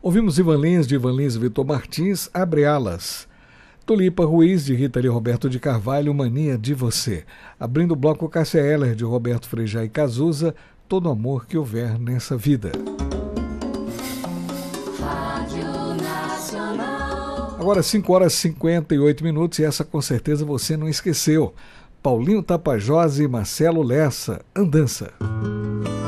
Ouvimos Ivan Lins, de Ivan Lins e Vitor Martins, Abre Alas. Tulipa Ruiz, de Rita Lee Roberto de Carvalho, Mania de Você. Abrindo o bloco, Cássia Eller, de Roberto Frejá e Cazuza, Todo Amor que Houver Nessa Vida. Agora 5 horas e 58 minutos e essa com certeza você não esqueceu. Paulinho Tapajós e Marcelo Lessa, Andança.